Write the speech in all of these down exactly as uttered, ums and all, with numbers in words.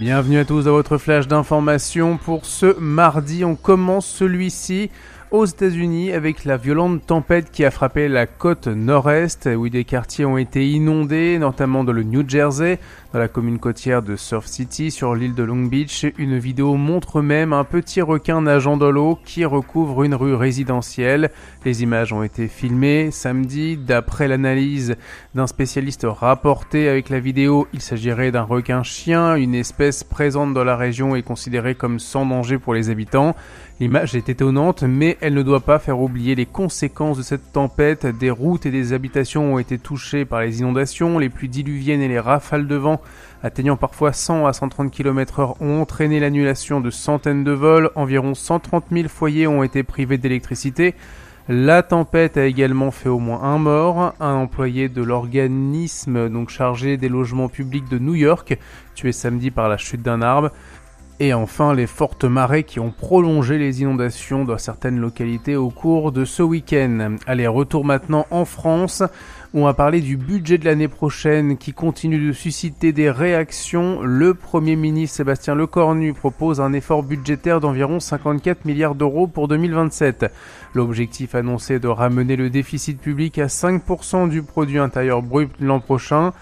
Bienvenue à tous dans votre flash d'information pour ce mardi. On commence celui-ci aux États-Unis avec la violente tempête qui a frappé la côte nord-est où des quartiers ont été inondés, notamment dans le New Jersey, dans la commune côtière de Surf City sur l'île de Long Beach. Une vidéo montre même un petit requin nageant dans l'eau qui recouvre une rue résidentielle. Les images ont été filmées samedi. D'après l'analyse d'un spécialiste rapporté avec la vidéo, il s'agirait d'un requin-chien, une espèce présente dans la région et considérée comme sans danger pour les habitants. L'image est étonnante, mais elle ne doit pas faire oublier les conséquences de cette tempête. Des routes et des habitations ont été touchées par les inondations, les pluies diluviennes et les rafales de vent, atteignant parfois cent à cent trente kilomètres heure, ont entraîné l'annulation de centaines de vols. Environ cent trente mille foyers ont été privés d'électricité. La tempête a également fait au moins un mort, un employé de l'organisme donc chargé des logements publics de New York, tué samedi par la chute d'un arbre. Et enfin, les fortes marées qui ont prolongé les inondations dans certaines localités au cours de ce week-end. Allez, retour maintenant en France. On va parler du budget de l'année prochaine qui continue de susciter des réactions. Le Premier ministre Sébastien Lecornu propose un effort budgétaire d'environ cinquante-quatre milliards d'euros pour deux mille vingt-sept. L'objectif annoncé est de ramener le déficit public à cinq pour cent du produit intérieur brut l'an prochain.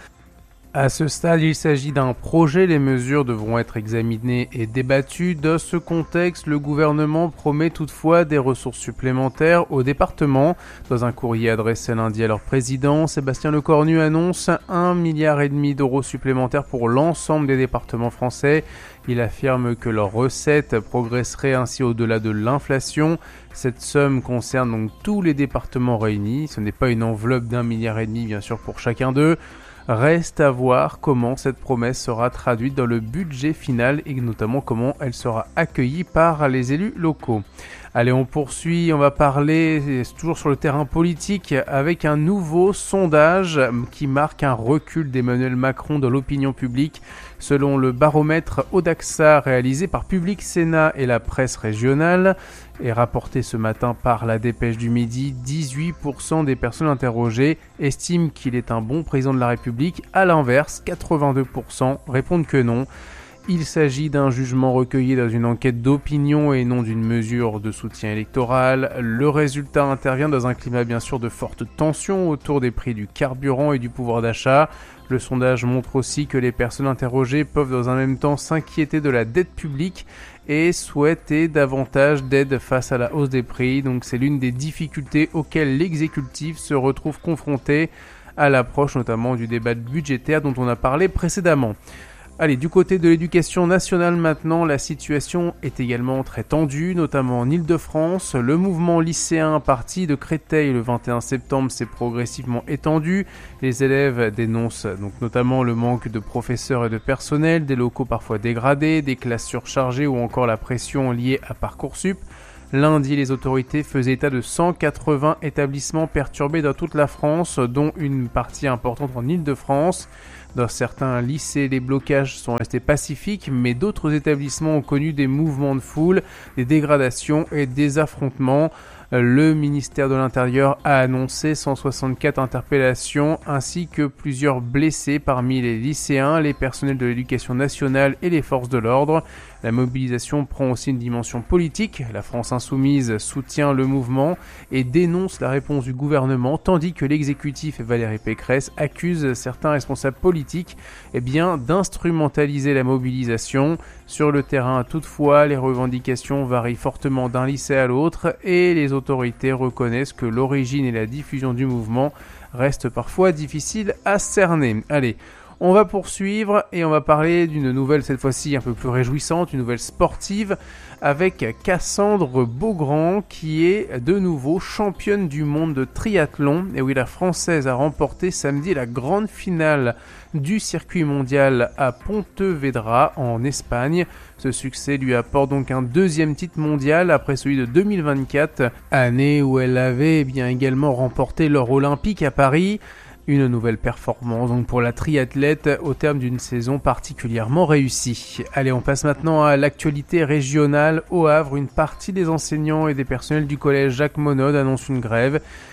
À ce stade, il s'agit d'un projet, les mesures devront être examinées et débattues. Dans ce contexte, le gouvernement promet toutefois des ressources supplémentaires aux départements. Dans un courrier adressé lundi à leur président, Sébastien Lecornu annonce un milliard et demi d'euros supplémentaires pour l'ensemble des départements français. Il affirme que leurs recettes progresseraient ainsi au-delà de l'inflation. Cette somme concerne donc tous les départements réunis. Ce n'est pas une enveloppe d'un milliard et demi, bien sûr, pour chacun d'eux. Reste à voir comment cette promesse sera traduite dans le budget final et notamment comment elle sera accueillie par les élus locaux. Allez, on poursuit, on va parler toujours sur le terrain politique avec un nouveau sondage qui marque un recul d'Emmanuel Macron dans l'opinion publique. Selon le baromètre Odaxa réalisé par Public Sénat et la presse régionale et rapporté ce matin par la Dépêche du Midi, dix-huit pour cent des personnes interrogées estiment qu'il est un bon président de la République. À l'inverse, quatre-vingt-deux pour cent répondent que non. Il s'agit d'un jugement recueilli dans une enquête d'opinion et non d'une mesure de soutien électoral. Le résultat intervient dans un climat bien sûr de forte tension autour des prix du carburant et du pouvoir d'achat. Le sondage montre aussi que les personnes interrogées peuvent dans un même temps s'inquiéter de la dette publique et souhaiter davantage d'aide face à la hausse des prix. Donc c'est l'une des difficultés auxquelles l'exécutif se retrouve confronté à l'approche notamment du débat budgétaire dont on a parlé précédemment. Allez, du côté de l'éducation nationale maintenant, la situation est également très tendue, notamment en Île-de-France. Le mouvement lycéen parti de Créteil le vingt et un septembre s'est progressivement étendu. Les élèves dénoncent donc notamment le manque de professeurs et de personnel, des locaux parfois dégradés, des classes surchargées ou encore la pression liée à Parcoursup. Lundi, les autorités faisaient état de cent quatre-vingts établissements perturbés dans toute la France, dont une partie importante en Île-de-France. Dans certains lycées, les blocages sont restés pacifiques, mais d'autres établissements ont connu des mouvements de foule, des dégradations et des affrontements. Le ministère de l'Intérieur a annoncé cent soixante-quatre interpellations ainsi que plusieurs blessés parmi les lycéens, les personnels de l'éducation nationale et les forces de l'ordre. La mobilisation prend aussi une dimension politique. La France insoumise soutient le mouvement et dénonce la réponse du gouvernement, tandis que l'exécutif et Valérie Pécresse accusent certains responsables politiques eh bien, d'instrumentaliser la mobilisation. Sur le terrain, toutefois, les revendications varient fortement d'un lycée à l'autre et les autorités reconnaissent que l'origine et la diffusion du mouvement restent parfois difficiles à cerner. Allez, on va poursuivre et on va parler d'une nouvelle cette fois-ci un peu plus réjouissante, une nouvelle sportive avec Cassandre Beaugrand qui est de nouveau championne du monde de triathlon. Et oui, la Française a remporté samedi la grande finale du circuit mondial à Pontevedra en Espagne. Ce succès lui apporte donc un deuxième titre mondial après celui de deux mille vingt-quatre, année où elle avait eh bien également remporté l'or olympique à Paris. Une nouvelle performance donc pour la triathlète au terme d'une saison particulièrement réussie. Allez, on passe maintenant à l'actualité régionale. Au Havre, une partie des enseignants et des personnels du collège Jacques Monod annonce une grève.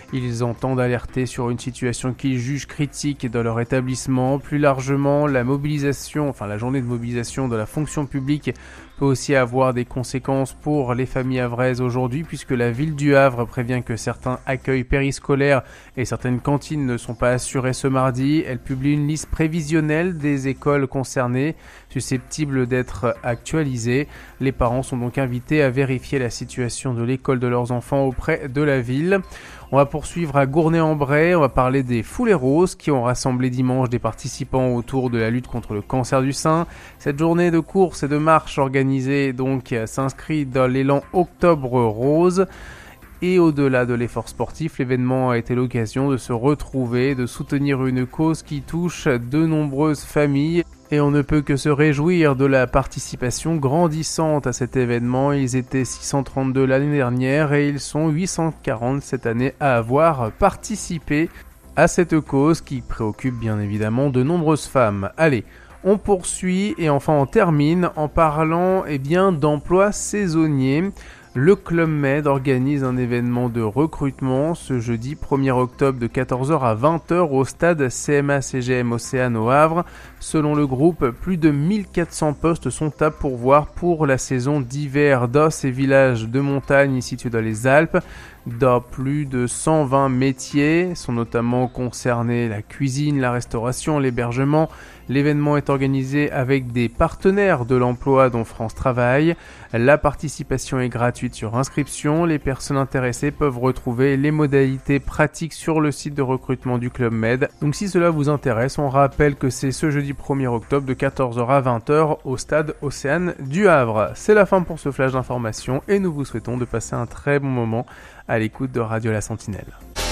Ils entendent alerter sur une situation qu'ils jugent critique dans leur établissement. Plus largement, la mobilisation, enfin la journée de mobilisation de la fonction publique peut aussi avoir des conséquences pour les familles havraises aujourd'hui, puisque la ville du Havre prévient que certains accueils périscolaires et certaines cantines ne sont pas assurés ce mardi. Elle publie une liste prévisionnelle des écoles concernées, susceptibles d'être actualisées. Les parents sont donc invités à vérifier la situation de l'école de leurs enfants auprès de la ville. On va poursuivre à Gournay-en-Bray, on va parler des Foulées Roses qui ont rassemblé dimanche des participants autour de la lutte contre le cancer du sein. Cette journée de course et de marche organisée donc s'inscrit dans l'élan Octobre Rose. Et au-delà de l'effort sportif, l'événement a été l'occasion de se retrouver, de soutenir une cause qui touche de nombreuses familles. Et on ne peut que se réjouir de la participation grandissante à cet événement. Ils étaient six cent trente-deux l'année dernière et ils sont huit cent quarante cette année à avoir participé à cette cause qui préoccupe bien évidemment de nombreuses femmes. Allez, on poursuit et enfin on termine en parlant eh bien, d'emploi saisonnier. Le Club Med organise un événement de recrutement ce jeudi premier octobre de quatorze heures à vingt heures au stade C M A C G M Océane au Havre. Selon le groupe, plus de mille quatre cents postes sont à pourvoir pour la saison d'hiver dans ces villages de montagne situés dans les Alpes. Dans plus de cent vingt métiers sont notamment concernés la cuisine, la restauration, l'hébergement. L'événement est organisé avec des partenaires de l'emploi dont France Travail. La participation est gratuite sur inscription. Les personnes intéressées peuvent retrouver les modalités pratiques sur le site de recrutement du Club Med. Donc si cela vous intéresse, on rappelle que c'est ce jeudi premier octobre de quatorze heures à vingt heures au stade Océane du Havre. C'est la fin pour ce flash d'information et nous vous souhaitons de passer un très bon moment à l'écoute de Radio La Sentinelle.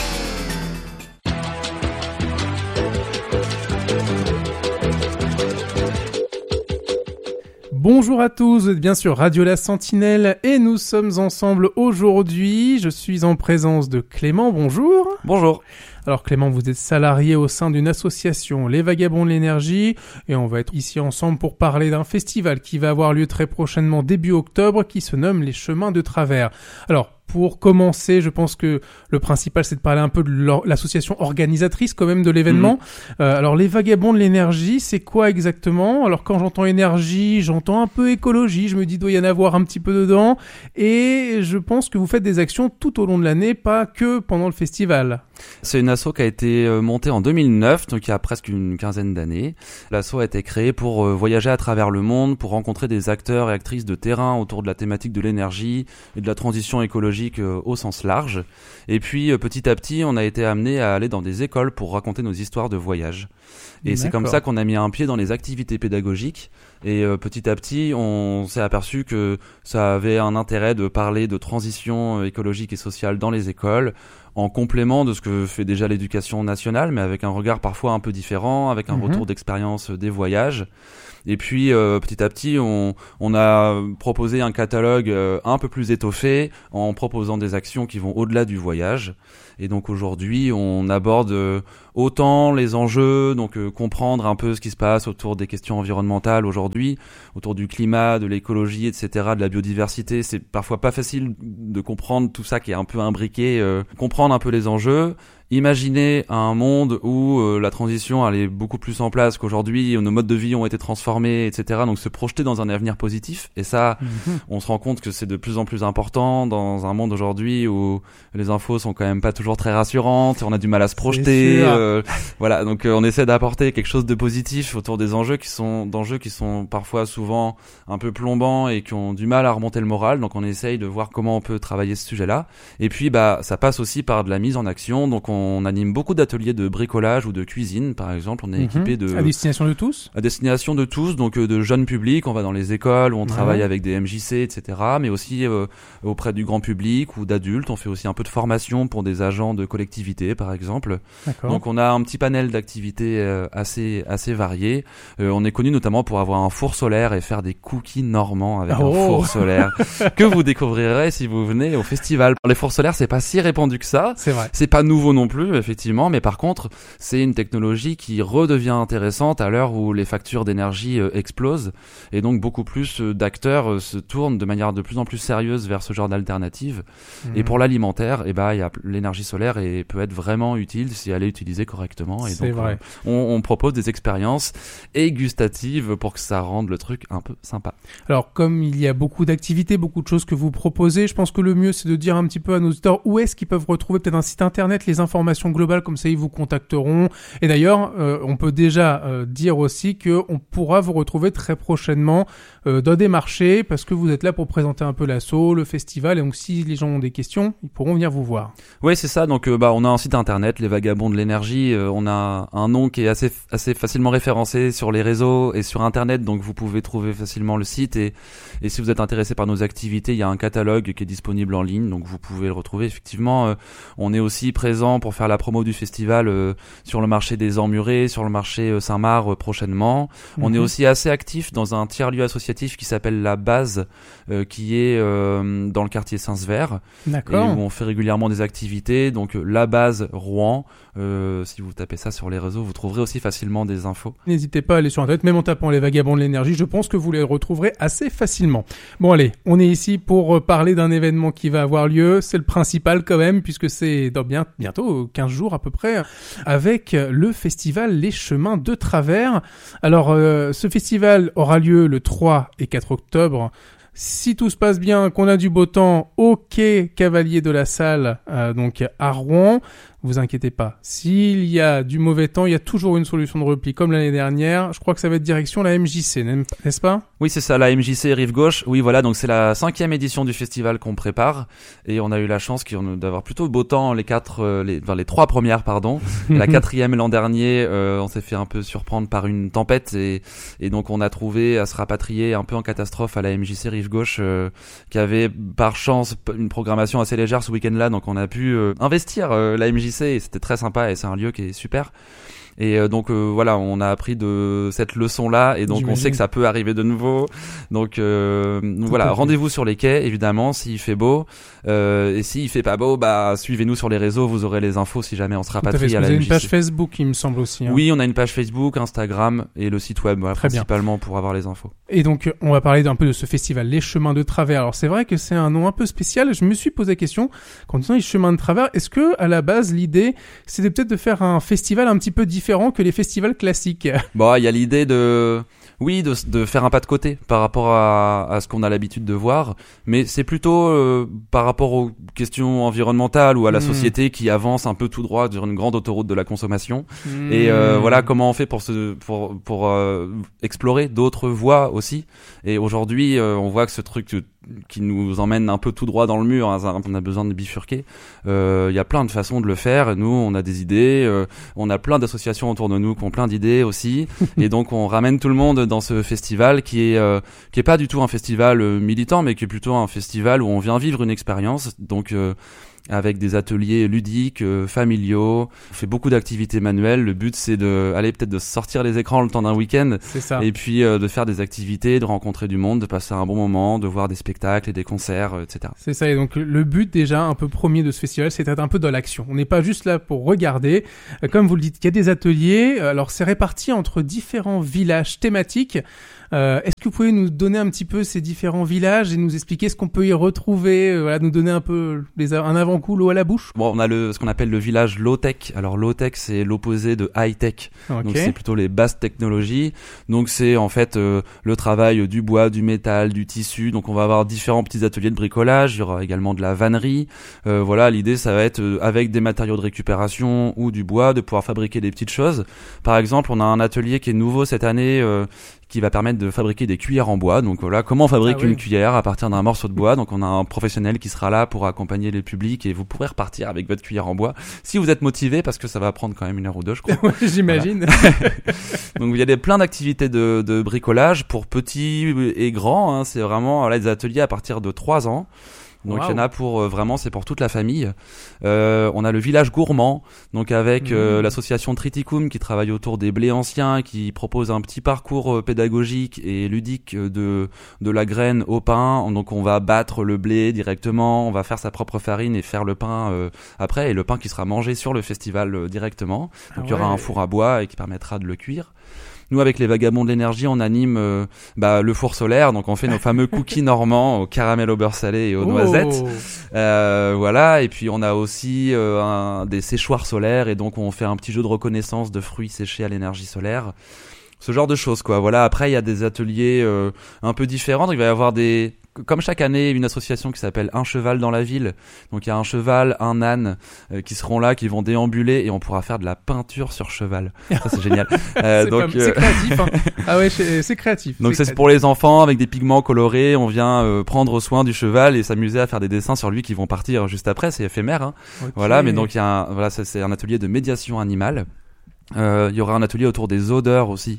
Bonjour à tous, bien sûr Radio La Sentinelle et nous sommes ensemble aujourd'hui. Je suis en présence de Clément, bonjour. Bonjour. Alors Clément, vous êtes salarié au sein d'une association, Les Vagabonds de l'énergie, et on va être ici ensemble pour parler d'un festival qui va avoir lieu très prochainement début octobre, qui se nomme Les Chemins de Travers. Alors, pour commencer, je pense que le principal, c'est de parler un peu de l'association organisatrice quand même de l'événement. Mmh. Euh, alors, les Vagabonds de l'énergie, c'est quoi exactement ? Alors, quand j'entends énergie, j'entends un peu écologie. Je me dis, il doit y en avoir un petit peu dedans. Et je pense que vous faites des actions tout au long de l'année, pas que pendant le festival. C'est une asso qui a été montée en deux mille neuf, donc il y a presque une quinzaine d'années. L'asso a été créée pour voyager à travers le monde, pour rencontrer des acteurs et actrices de terrain autour de la thématique de l'énergie et de la transition écologique au sens large. Et puis petit à petit, on a été amené à aller dans des écoles pour raconter nos histoires de voyage. Et D'accord. C'est comme ça qu'on a mis un pied dans les activités pédagogiques. Et euh, petit à petit, on s'est aperçu que ça avait un intérêt de parler de transition écologique et sociale dans les écoles, en complément de ce que fait déjà l'éducation nationale, mais avec un regard parfois un peu différent, avec un mmh. retour d'expérience des voyages. Et puis euh, petit à petit, on, on a proposé un catalogue euh, un peu plus étoffé, en proposant des actions qui vont au-delà du voyage. Et donc aujourd'hui, on aborde euh, autant les enjeux, donc euh, comprendre un peu ce qui se passe autour des questions environnementales aujourd'hui, autour du climat, de l'écologie, et cetera, de la biodiversité. C'est parfois pas facile de comprendre tout ça qui est un peu imbriqué, euh, comprendre un peu les enjeux. Imaginer un monde où euh, la transition elle est beaucoup plus en place qu'aujourd'hui, où nos modes de vie ont été transformés, et cetera. Donc se projeter dans un avenir positif. Et ça, mmh. on se rend compte que c'est de plus en plus important dans un monde aujourd'hui où les infos sont quand même pas toujours très rassurantes, on a du mal à se projeter. Euh, voilà, donc euh, on essaie d'apporter quelque chose de positif autour des enjeux qui sont d'enjeux qui sont parfois souvent un peu plombants et qui ont du mal à remonter le moral. Donc on essaye de voir comment on peut travailler ce sujet-là. Et puis bah ça passe aussi par de la mise en action. Donc on On anime beaucoup d'ateliers de bricolage ou de cuisine, par exemple. On est mmh. équipé de... À destination de tous ? À destination de tous, donc euh, de jeunes publics. On va dans les écoles où on mmh. travaille avec des M J C, et cetera. Mais aussi euh, auprès du grand public ou d'adultes. On fait aussi un peu de formation pour des agents de collectivité, par exemple. D'accord. Donc on a un petit panel d'activités euh, assez assez variées. Euh, on est connu notamment pour avoir un four solaire et faire des cookies normands avec oh. un four solaire que vous découvrirez si vous venez au festival. Les fours solaires, c'est pas si répandu que ça. C'est vrai. C'est pas nouveau non non plus, effectivement, mais par contre, c'est une technologie qui redevient intéressante à l'heure où les factures d'énergie euh, explosent, et donc beaucoup plus euh, d'acteurs euh, se tournent de manière de plus en plus sérieuse vers ce genre d'alternative. Mmh. Et pour l'alimentaire, eh ben, y a l'énergie solaire et peut être vraiment utile si elle est utilisée correctement. Et c'est donc, vrai. Euh, on, on propose des expériences et gustatives pour que ça rende le truc un peu sympa. Alors, comme il y a beaucoup d'activités, beaucoup de choses que vous proposez, je pense que le mieux, c'est de dire un petit peu à nos auditeurs où est-ce qu'ils peuvent retrouver peut-être un site internet, les informations globales, comme ça ils vous contacteront. Et d'ailleurs, euh, on peut déjà euh, dire aussi qu'on pourra vous retrouver très prochainement euh, dans des marchés, parce que vous êtes là pour présenter un peu l'asso, le festival, et donc si les gens ont des questions, ils pourront venir vous voir. Oui, c'est ça. Donc, euh, bah, on a un site internet, Les Vagabonds de l'énergie. Euh, on a un nom qui est assez assez facilement référencé sur les réseaux et sur internet, donc vous pouvez trouver facilement le site. Et et si vous êtes intéressé par nos activités, il y a un catalogue qui est disponible en ligne, donc vous pouvez le retrouver. Effectivement, euh, on est aussi présent pour faire la promo du festival euh, sur le marché des Emmurés, sur le marché euh, Saint-Marc euh, prochainement. Mm-hmm. On est aussi assez actif dans un tiers-lieu associatif qui s'appelle La Base, euh, qui est euh, dans le quartier Saint-Sever. D'accord. Et où on fait régulièrement des activités. Donc euh, La Base Rouen, euh, si vous tapez ça sur les réseaux, vous trouverez aussi facilement des infos. N'hésitez pas à aller sur internet, même en tapant Les Vagabonds de l'énergie, je pense que vous les retrouverez assez facilement. Bon allez, on est ici pour parler d'un événement qui va avoir lieu, c'est le principal quand même, puisque c'est dans bien, bientôt quinze jours à peu près, avec le festival Les Chemins de Travers. Alors euh, ce festival aura lieu le trois et quatre octobre. Si tout se passe bien, qu'on a du beau temps, au quai Cavalier de la Salle, euh, donc à Rouen. Vous inquiétez pas. S'il y a du mauvais temps, il y a toujours une solution de repli, comme l'année dernière. Je crois que ça va être direction la M J C, n'est-ce pas ? Oui, c'est ça, la M J C Rive Gauche. Oui, voilà, donc c'est la cinquième édition du festival qu'on prépare. Et on a eu la chance d'avoir plutôt beau temps les quatre, les, enfin, les trois premières, pardon. La quatrième l'an dernier, euh, on s'est fait un peu surprendre par une tempête. Et, et donc on a trouvé à se rapatrier un peu en catastrophe à la M J C Rive Gauche, euh, qui avait par chance une programmation assez légère ce week-end-là. Donc on a pu euh, investir euh, la M J C. Et c'était très sympa et c'est un lieu qui est super. Et euh, donc euh, voilà, on a appris de cette leçon-là et donc J'imagine. On sait que ça peut arriver de nouveau. Donc, euh, donc voilà, rendez-vous sur les quais évidemment s'il fait beau. Euh, et s'il fait pas beau, bah suivez-nous sur les réseaux, vous aurez les infos si jamais on se rapatrie à la M J C. Vous avez une page Facebook, il me semble aussi. Hein. Oui, on a une page Facebook, Instagram et le site web, voilà, principalement bien. Pour avoir les infos. Et donc on va parler un peu de ce festival, Les Chemins de Travers. Alors c'est vrai que c'est un nom un peu spécial. Je me suis posé la question quand on dit Les Chemins de Travers, est-ce que à la base l'idée c'était peut-être de faire un festival un petit peu différent que les festivals classiques? Bon, il y a l'idée de, oui, de, de faire un pas de côté par rapport à, à ce qu'on a l'habitude de voir, mais c'est plutôt euh, par rapport aux questions environnementales ou à la mmh. société qui avance un peu tout droit sur une grande autoroute de la consommation. Mmh. Et euh, voilà comment on fait pour se, pour, pour euh, explorer d'autres voies aussi. Et aujourd'hui, euh, on voit que ce truc qui nous emmène un peu tout droit dans le mur, hein, on a besoin de bifurquer. Il euh, y a plein de façons de le faire. Nous, on a des idées, euh, on a plein d'associations autour de nous qui ont plein d'idées aussi, et donc on ramène tout le monde dans ce festival qui est euh, qui est pas du tout un festival euh, militant, mais qui est plutôt un festival où on vient vivre une expérience. Donc euh, avec des ateliers ludiques, euh, familiaux. On fait beaucoup d'activités manuelles. Le but, c'est de aller peut-être de sortir les écrans le temps d'un week-end. C'est ça. Et puis euh, de faire des activités, de rencontrer du monde, de passer un bon moment, de voir des spectacles et des concerts, euh, et cetera. C'est ça. Et donc le but déjà un peu premier de ce festival, c'est d'être un peu dans l'action. On n'est pas juste là pour regarder. Comme vous le dites, il y a des ateliers. Alors c'est réparti entre différents villages thématiques. Euh, est-ce que vous pouvez nous donner un petit peu ces différents villages et nous expliquer ce qu'on peut y retrouver, euh, voilà, nous donner un peu les, un avant-goût, l'eau à la bouche? Bon, on a le, ce qu'on appelle le village low-tech. Alors low-tech, c'est l'opposé de high-tech. Okay. Donc c'est plutôt les basses technologies. Donc c'est en fait euh, le travail du bois, du métal, du tissu. Donc on va avoir différents petits ateliers de bricolage. Il y aura également de la vannerie. Euh, voilà, l'idée ça va être euh, avec des matériaux de récupération ou du bois de pouvoir fabriquer des petites choses. Par exemple, on a un atelier qui est nouveau cette année. Euh, qui va permettre de fabriquer des cuillères en bois. Donc voilà, comment on fabrique ah oui. une cuillère à partir d'un morceau de bois. Donc on a un professionnel qui sera là pour accompagner les publics et vous pourrez repartir avec votre cuillère en bois si vous êtes motivé, parce que ça va prendre quand même une heure ou deux, je crois. Ouais, j'imagine. Voilà. Donc il y a des, plein d'activités de, de bricolage pour petits et grands. Hein. C'est vraiment là, des ateliers à partir de trois ans. Donc Wow. il y en a pour euh, vraiment, c'est pour toute la famille. Euh, on a le village gourmand, donc avec euh, Mmh. l'association Triticum qui travaille autour des blés anciens, qui propose un petit parcours euh, pédagogique et ludique euh, de de la graine au pain. Donc on va battre le blé directement, on va faire sa propre farine et faire le pain euh, après, et le pain qui sera mangé sur le festival euh, directement. Donc Ah il y aura ouais. un four à bois et qui permettra de le cuire. Nous, avec les Vagabonds de l'énergie, on anime euh, bah, le four solaire, donc on fait nos fameux cookies normands au caramel au beurre salé et aux Oh. noisettes. Euh, voilà, et puis on a aussi euh, un, des séchoirs solaires, et donc on fait un petit jeu de reconnaissance de fruits séchés à l'énergie solaire. Ce genre de choses, quoi. Voilà. Après, il y a des ateliers euh, un peu différents. Donc, il va y avoir des, comme chaque année, une association qui s'appelle Un Cheval dans la Ville. Donc, il y a un cheval, un âne euh, qui seront là, qui vont déambuler, et on pourra faire de la peinture sur cheval. Ça, c'est génial. Euh, c'est, donc, pas- euh, c'est créatif. Hein. Ah ouais, c'est, c'est créatif. donc, c'est créatif. pour les enfants avec des pigments colorés. On vient euh, prendre soin du cheval et s'amuser à faire des dessins sur lui qui vont partir juste après. C'est éphémère, hein. Ok. Voilà. Mais donc, il y a un, voilà, ça, c'est un atelier de médiation animale. Euh, il y aura un atelier autour des odeurs aussi.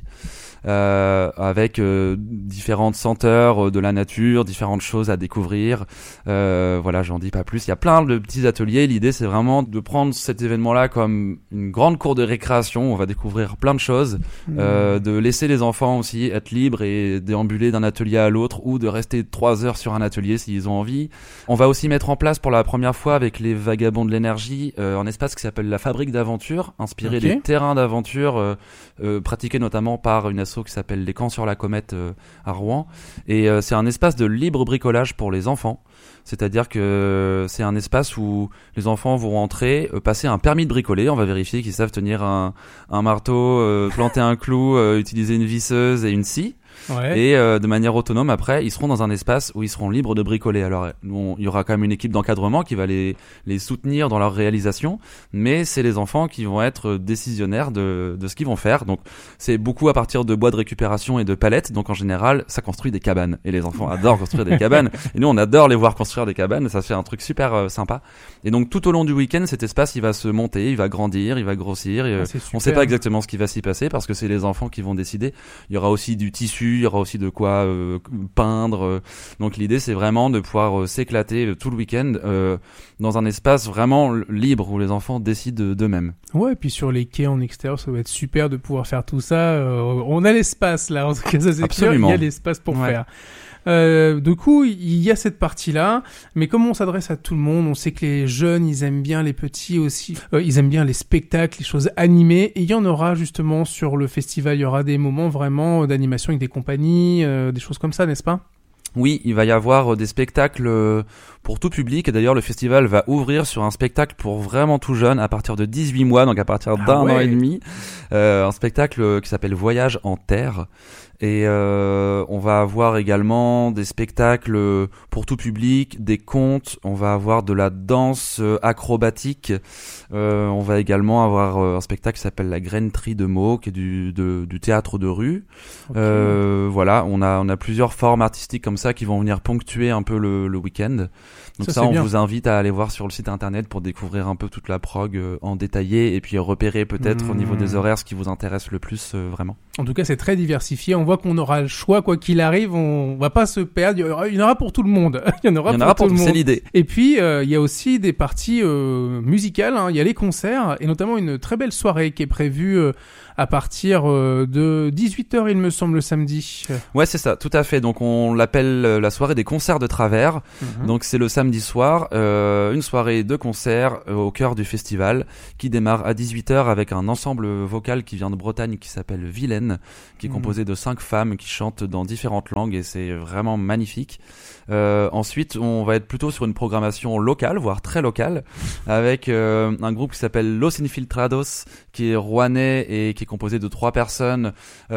Euh, avec euh, différentes senteurs euh, de la nature, différentes choses à découvrir. Euh, voilà, j'en dis pas plus. Il y a plein de petits ateliers. L'idée, c'est vraiment de prendre cet événement-là comme une grande cour de récréation. On va découvrir plein de choses. Mmh. Euh, de laisser les enfants aussi être libres et déambuler d'un atelier à l'autre, ou de rester trois heures sur un atelier s'ils ont envie. On va aussi mettre en place pour la première fois avec les Vagabonds de l'énergie euh, un espace qui s'appelle la Fabrique d'aventure, inspiré Okay. des terrains d'aventure euh, euh, pratiqués notamment par une asso qui s'appelle Les Camps sur la Comète euh, à Rouen. Et euh, c'est un espace de libre bricolage pour les enfants. C'est-à-dire que c'est un espace où les enfants vont rentrer, euh, passer un permis de bricoler. On va vérifier qu'ils savent tenir un, un marteau, euh, planter un clou, euh, utiliser une visseuse et une scie. Ouais. Et euh, de manière autonome, après, ils seront dans un espace où ils seront libres de bricoler. Alors, nous, on- il y aura quand même une équipe d'encadrement qui va les, les soutenir dans leur réalisation, mais c'est les enfants qui vont être décisionnaires de, de ce qu'ils vont faire. Donc, c'est beaucoup à partir de bois de récupération et de palettes. Donc, en général, ça construit des cabanes. Et les enfants adorent construire des cabanes. Et nous, on adore les voir construire des cabanes. Ça fait un truc super euh, sympa. Et donc, tout au long du week-end, cet espace, il va se monter, il va grandir, il va grossir. Et, euh, Ah, c'est on sait super. pas exactement ce qui va s'y passer parce que c'est les enfants qui vont décider. Il y aura aussi du tissu, il y aura aussi de quoi euh, peindre. euh. Donc l'idée, c'est vraiment de pouvoir euh, s'éclater euh, tout le week-end euh, dans un espace vraiment l- libre où les enfants décident de- d'eux-mêmes. Ouais, et puis sur les quais en extérieur, ça va être super de pouvoir faire tout ça. Euh, on a l'espace là, en tout cas, ça c'est clair. Absolument. Il y a l'espace pour Ouais. faire. Euh, du coup, il y a cette partie-là, mais comme on s'adresse à tout le monde, on sait que les jeunes, ils aiment bien les petits aussi, euh, ils aiment bien les spectacles, les choses animées, et il y en aura justement sur le festival, il y aura des moments vraiment d'animation avec des compagnies, euh, des choses comme ça, n'est-ce pas ? Oui, il va y avoir euh, des spectacles euh, pour tout public. Et d'ailleurs, le festival va ouvrir sur un spectacle pour vraiment tout jeune, à partir de dix-huit mois, donc à partir Ah d'un ouais. an et demi. Euh, un spectacle euh, qui s'appelle Voyage en Terre. Et euh, on va avoir également des spectacles euh, pour tout public, des contes. On va avoir de la danse euh, acrobatique. Euh, on va également avoir euh, un spectacle qui s'appelle La Grainerie de mots, qui est du, de, du théâtre de rue. Ok. Euh, voilà, on a on a plusieurs formes artistiques comme ça qui vont venir ponctuer un peu le, le week-end. Donc Ça, ça, c'est on bien. vous invite à aller voir sur le site internet pour découvrir un peu toute la prog euh, en détaillé et puis repérer peut-être Mmh. au niveau des horaires ce qui vous intéresse le plus euh, vraiment. En tout cas, c'est très diversifié. On voit qu'on aura le choix, quoi qu'il arrive. On va pas se perdre. Il y aura, il y en aura pour tout le monde. Il y en aura, Il y en pour, aura tout pour le c'est monde. l'idée. Et puis, euh, il y a aussi des parties euh, musicales. Hein. Il y a les concerts et notamment une très belle soirée qui est prévue euh, à partir euh, de dix-huit heures, il me semble, le samedi. Ouais, c'est ça, tout à fait. Donc on l'appelle euh, la soirée des concerts de travers. Mhm. Donc c'est le samedi soir, euh, une soirée de concerts euh, au cœur du festival qui démarre à dix-huit heures avec un ensemble vocal qui vient de Bretagne qui s'appelle Vilaine, qui est Mhm. composé de cinq femmes qui chantent dans différentes langues et c'est vraiment magnifique. Euh, ensuite, on va être plutôt sur une programmation locale, voire très locale, avec euh, un groupe qui s'appelle Los Infiltrados, qui est rouennais et qui est composé de trois personnes,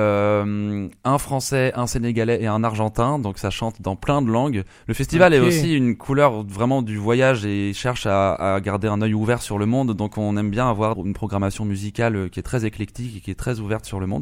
euh, un français, un sénégalais et un argentin, donc ça chante dans plein de langues. Le festival Ok. est aussi une couleur vraiment du voyage et cherche à, à garder un œil ouvert sur le monde, donc on aime bien avoir une programmation musicale qui est très éclectique et qui est très ouverte sur le monde.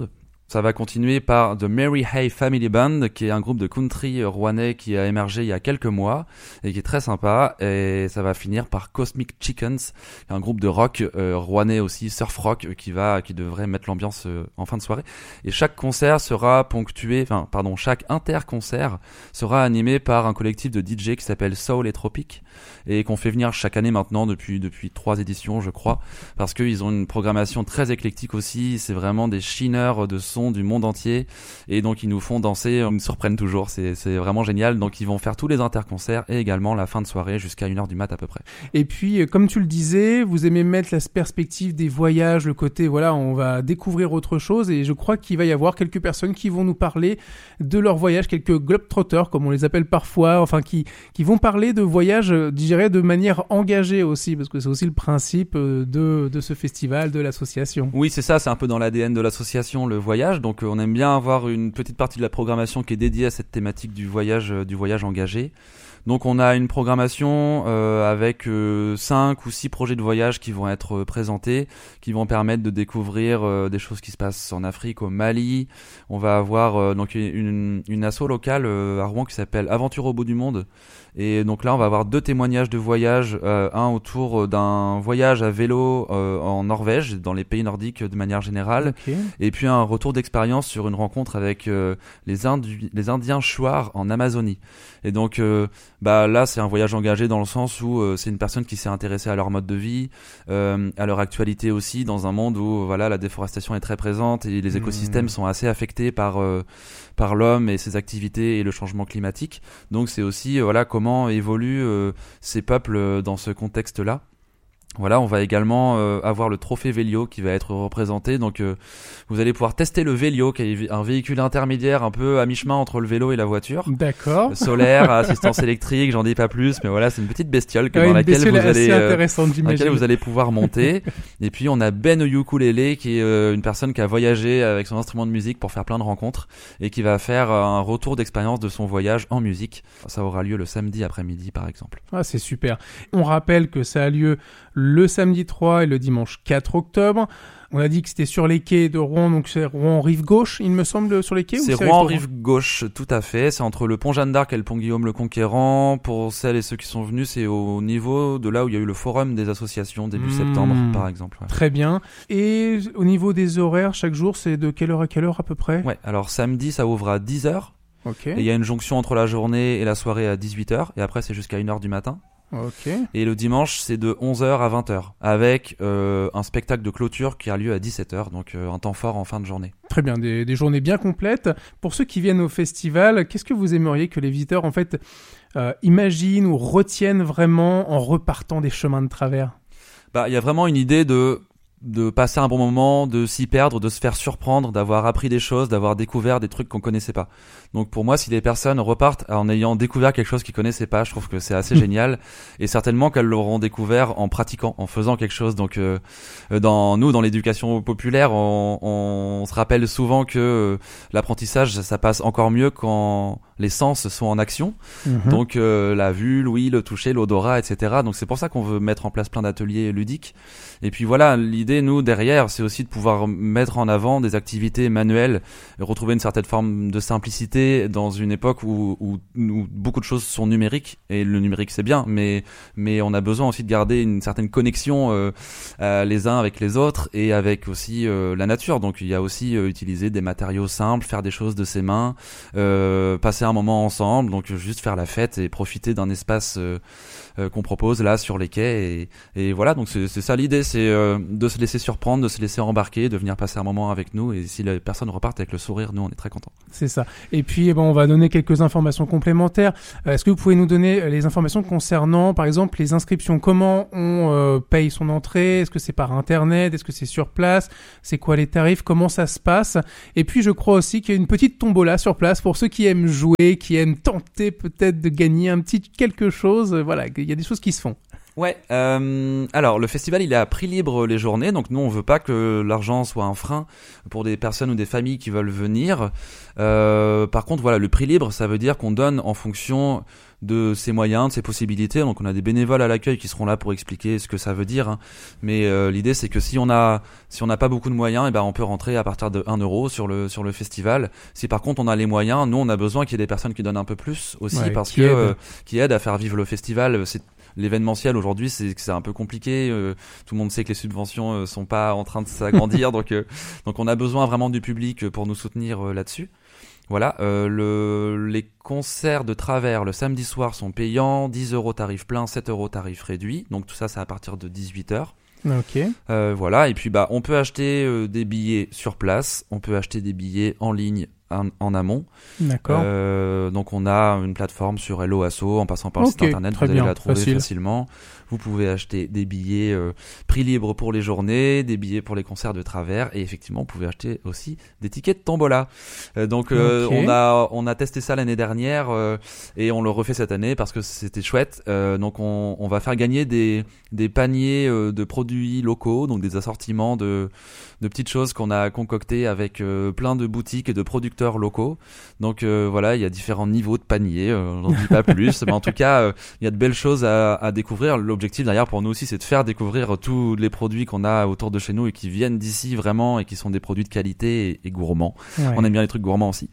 Ça va continuer par The Mary Hay Family Band, qui est un groupe de country rouennais qui a émergé il y a quelques mois et qui est très sympa. Et ça va finir par Cosmic Chickens, un groupe de rock euh, rouennais aussi, surf rock, qui va, qui devrait mettre l'ambiance euh, en fin de soirée. Et chaque concert sera ponctué, enfin, pardon, chaque inter-concert sera animé par un collectif de D J qui s'appelle Soul et Tropic et qu'on fait venir chaque année maintenant depuis depuis trois éditions, je crois, parce qu'ils ont une programmation très éclectique aussi. C'est vraiment des chineurs de son du monde entier et donc ils nous font danser, ils nous surprennent toujours, c'est, c'est vraiment génial. Donc ils vont faire tous les interconcerts et également la fin de soirée jusqu'à une heure du mat à peu près. Et puis comme tu le disais, vous aimez mettre la perspective des voyages, le côté voilà, on va découvrir autre chose et je crois qu'il va y avoir quelques personnes qui vont nous parler de leur voyage, quelques globetrotters comme on les appelle parfois, enfin qui, qui vont parler de voyages, je dirais, de manière engagée aussi, parce que c'est aussi le principe de, de ce festival, de l'association. Oui, c'est ça, c'est un peu dans l'A D N de l'association, le voyage. Donc on aime bien avoir une petite partie de la programmation qui est dédiée à cette thématique du voyage, euh, du voyage engagé. Donc on a une programmation euh, avec euh, cinq ou six projets de voyage qui vont être euh, présentés, qui vont permettre de découvrir euh, des choses qui se passent en Afrique, au Mali. On va avoir euh, donc une, une asso locale euh, à Rouen qui s'appelle Aventure au bout du monde. Et donc là, on va avoir deux témoignages de voyage, euh, un autour d'un voyage à vélo euh, en Norvège, dans les pays nordiques de manière générale, okay. Et puis un retour d'expérience sur une rencontre avec euh, les, Indu- les Indiens Shuar en Amazonie. Et donc euh, bah là, c'est un voyage engagé dans le sens où euh, c'est une personne qui s'est intéressée à leur mode de vie, euh, à leur actualité aussi, dans un monde où voilà, la déforestation est très présente et les écosystèmes mmh. sont assez affectés par euh, par l'homme et ses activités et le changement climatique. Donc c'est aussi euh, voilà comment évoluent euh, ces peuples euh, dans ce contexte-là. Voilà, on va également euh, avoir le trophée Vélio qui va être représenté. Donc euh, vous allez pouvoir tester le Vélio, qui est un véhicule intermédiaire un peu à mi-chemin entre le vélo et la voiture. D'accord. Solaire, assistance électrique, j'en dis pas plus, mais voilà, c'est une petite bestiole que, ouais, dans laquelle vous allez euh, dans laquelle vous allez pouvoir monter. Et puis on a Ben Ukulele, qui est euh, une personne qui a voyagé avec son instrument de musique pour faire plein de rencontres et qui va faire euh, un retour d'expérience de son voyage en musique. Ça aura lieu le samedi après-midi par exemple. Ah, c'est super. On rappelle que ça a lieu le samedi trois et le dimanche quatre octobre. On a dit que c'était sur les quais de Rouen, donc c'est Rouen rive gauche, il me semble, sur les quais. C'est ou c'est Rouen rive gauche, tout à fait. C'est entre le pont Jeanne d'Arc et le pont Guillaume le Conquérant. Pour celles et ceux qui sont venus, c'est au niveau de là où il y a eu le forum des associations début mmh, septembre, par exemple. Ouais. Très bien. Et au niveau des horaires, chaque jour, c'est de quelle heure à quelle heure à peu près ? Ouais. Alors samedi, ça ouvre à dix heures. Ok. Et il y a une jonction entre la journée et la soirée à dix-huit heures. Et après, c'est jusqu'à une heure du matin. Ok. Et le dimanche, c'est de onze heures à vingt heures, avec euh, un spectacle de clôture qui a lieu à dix-sept heures, donc euh, un temps fort en fin de journée. Très bien, des, des journées bien complètes. Pour ceux qui viennent au festival, qu'est-ce que vous aimeriez que les visiteurs en fait euh, imaginent ou retiennent vraiment en repartant des chemins de travers ? Bah, il y a vraiment une idée de de passer un bon moment, de s'y perdre, de se faire surprendre, d'avoir appris des choses, d'avoir découvert des trucs qu'on connaissait pas. Donc pour moi, si les personnes repartent en ayant découvert quelque chose qu'ils connaissaient pas, je trouve que c'est assez génial, et certainement qu'elles l'auront découvert en pratiquant, en faisant quelque chose. Donc euh, dans nous, dans l'éducation populaire, on, on se rappelle souvent que euh, l'apprentissage, ça, ça passe encore mieux quand les sens sont en action. Mmh. Donc euh, la vue, l'ouïe, le toucher, l'odorat, et cetera. Donc c'est pour ça qu'on veut mettre en place plein d'ateliers ludiques. Et puis voilà, l'idée, nous, derrière, c'est aussi de pouvoir mettre en avant des activités manuelles, retrouver une certaine forme de simplicité dans une époque où, où, où beaucoup de choses sont numériques. Et le numérique, c'est bien, mais, mais on a besoin aussi de garder une certaine connexion euh, euh, les uns avec les autres et avec aussi euh, la nature. Donc il y a aussi euh, utiliser des matériaux simples, faire des choses de ses mains, euh, passer un moment ensemble, donc juste faire la fête et profiter d'un espace euh, euh, qu'on propose là sur les quais. Et, et voilà, donc c'est, c'est ça l'idée, c'est euh, de se laisser surprendre, de se laisser embarquer, de venir passer un moment avec nous. Et si les personnes repartent avec le sourire, nous on est très contents. C'est ça. Et puis bon, on va donner quelques informations complémentaires. Euh, est-ce que vous pouvez nous donner les informations concernant, par exemple, les inscriptions ? Comment on euh, paye son entrée ? Est-ce que c'est par internet ? Est-ce que c'est sur place ? C'est quoi les tarifs ? Comment ça se passe ? Et puis je crois aussi qu'il y a une petite tombola sur place pour ceux qui aiment jouer, qui aiment tenter peut-être de gagner un petit quelque chose. Voilà, il y a des choses qui se font. Ouais, euh, alors le festival il est à prix libre les journées, donc nous on veut pas que l'argent soit un frein pour des personnes ou des familles qui veulent venir. Euh, par contre voilà, le prix libre ça veut dire qu'on donne en fonction de ses moyens, de ses possibilités, donc on a des bénévoles à l'accueil qui seront là pour expliquer ce que ça veut dire, hein. Mais euh, l'idée c'est que si on a si on n'a pas beaucoup de moyens, et ben on peut rentrer à partir de un euro sur le sur le festival. Si par contre on a les moyens, nous on a besoin qu'il y ait des personnes qui donnent un peu plus aussi, ouais, parce qui que aide. Euh, qui aident à faire vivre le festival. C'est l'événementiel aujourd'hui, c'est c'est un peu compliqué. Euh, tout le monde sait que les subventions euh, sont pas en train de s'agrandir, donc euh, donc on a besoin vraiment du public pour nous soutenir euh, là-dessus. Voilà, euh, le, les concerts de travers le samedi soir sont payants, dix euros tarif plein, sept euros tarif réduit. Donc tout ça, c'est à partir de dix-huit heures. Ok. Euh, voilà, et puis bah on peut acheter euh, des billets sur place, on peut acheter des billets en ligne en, en amont. D'accord. Euh, donc on a une plateforme sur Hello Asso, en passant par le okay, site internet, vous allez bien, la trouver facile. facilement. Vous pouvez acheter des billets euh, prix libre pour les journées, des billets pour les concerts de travers, et effectivement, vous pouvez acheter aussi des tickets de tombola. Euh, donc, euh, okay. on a on a testé ça l'année dernière euh, et on le refait cette année parce que c'était chouette. Euh, donc, on on va faire gagner des des paniers euh, de produits locaux, donc des assortiments de de petites choses qu'on a concoctées avec euh, plein de boutiques et de producteurs locaux. Donc euh, voilà, il y a différents niveaux de paniers. Euh, j'en dis pas plus, mais en tout cas, euh, il y a de belles choses à, à découvrir. L'objectif derrière pour nous aussi, c'est de faire découvrir tous les produits qu'on a autour de chez nous et qui viennent d'ici vraiment et qui sont des produits de qualité et, et gourmands. Ouais. On aime bien les trucs gourmands aussi.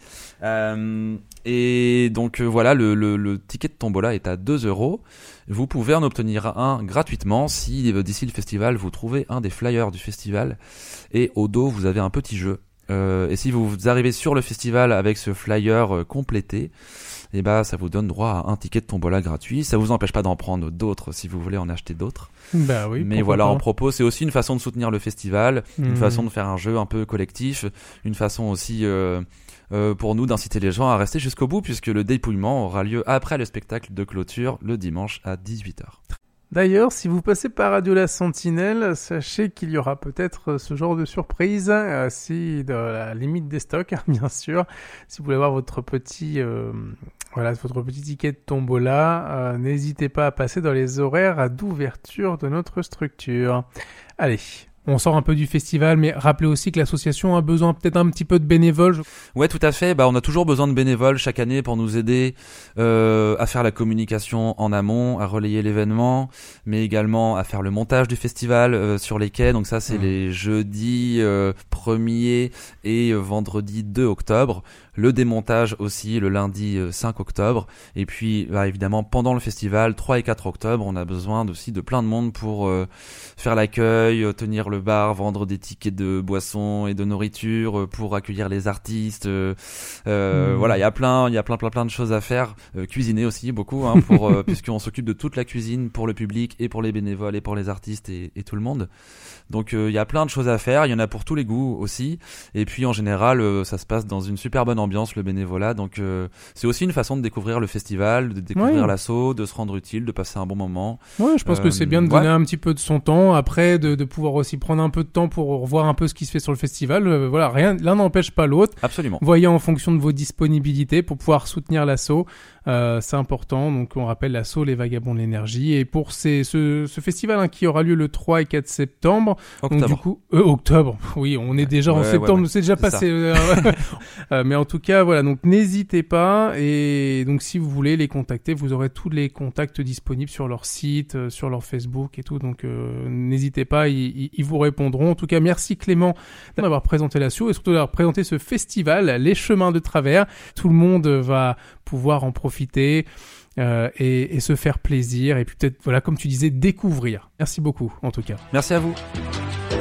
Euh, et donc euh, voilà, le, le, le ticket de tombola est à deux euros. Vous pouvez en obtenir un gratuitement si d'ici le festival vous trouvez un des flyers du festival et au dos vous avez un petit jeu. Euh, et si vous arrivez sur le festival avec ce flyer euh, complété, et bah ça vous donne droit à un ticket de tombola gratuit. Ça vous empêche pas d'en prendre d'autres si vous voulez en acheter d'autres. Bah oui. Mais voilà, pas. en propos, c'est aussi une façon de soutenir le festival, mmh. une façon de faire un jeu un peu collectif, une façon aussi euh, euh, pour nous d'inciter les gens à rester jusqu'au bout puisque le dépouillement aura lieu après le spectacle de clôture le dimanche à dix-huit heures. D'ailleurs, si vous passez par Radio La Sentinelle, sachez qu'il y aura peut-être ce genre de surprise, euh, si de la limite des stocks, hein, bien sûr. Si vous voulez avoir votre petit, euh, voilà, votre petit ticket de tombola, euh, n'hésitez pas à passer dans les horaires d'ouverture de notre structure. Allez. On sort un peu du festival, mais rappelez aussi que l'association a besoin peut-être un petit peu de bénévoles. Ouais, tout à fait. Bah, on a toujours besoin de bénévoles chaque année pour nous aider euh, à faire la communication en amont, à relayer l'événement, mais également à faire le montage du festival euh, sur les quais. Donc ça, c'est mmh. les jeudis euh, premier et euh, vendredi deux octobre. Le démontage aussi le lundi cinq octobre. Et puis, bah, évidemment, pendant le festival, trois et quatre octobre, on a besoin aussi de plein de monde pour euh, faire l'accueil, tenir le bar, vendre des tickets de boissons et de nourriture, pour accueillir les artistes. Euh, mmh. Voilà, il y a plein, il y a plein, plein, plein de choses à faire. Euh, cuisiner aussi beaucoup, hein, pour euh, puisqu'on s'occupe de toute la cuisine pour le public et pour les bénévoles et pour les artistes et, et tout le monde. Donc, il euh, y a plein de choses à faire. Il y en a pour tous les goûts aussi. Et puis, en général, euh, ça se passe dans une super bonne ambiance, le bénévolat. Donc, euh, c'est aussi une façon de découvrir le festival, de découvrir oui. l'asso, de se rendre utile, de passer un bon moment. Ouais, je pense euh, que c'est bien de donner ouais. un petit peu de son temps. Après, de, de pouvoir aussi prendre un peu de temps pour revoir un peu ce qui se fait sur le festival. Euh, voilà, rien, l'un n'empêche pas l'autre. Absolument. Voyez en fonction de vos disponibilités pour pouvoir soutenir l'asso. Euh, c'est important. Donc, on rappelle l'asso, les Vagabonds de l'énergie. Et pour ces, ce, ce festival hein, qui aura lieu le trois et quatre septembre. Octobre. Donc, du coup, euh, octobre. Oui, on est déjà ouais, en septembre. Ouais, ouais. C'est déjà c'est passé. Euh, euh, mais en tout cas, voilà. Donc, n'hésitez pas. Et donc, si vous voulez les contacter, vous aurez tous les contacts disponibles sur leur site, euh, sur leur Facebook et tout. Donc, euh, n'hésitez pas. Ils, ils vous répondront. En tout cas, merci Clément d'avoir présenté l'asso et surtout d'avoir présenté ce festival, Les Chemins de Travers. Tout le monde va pouvoir en profiter euh, et, et se faire plaisir et puis peut-être, voilà, comme tu disais, découvrir. Merci beaucoup, en tout cas. Merci à vous.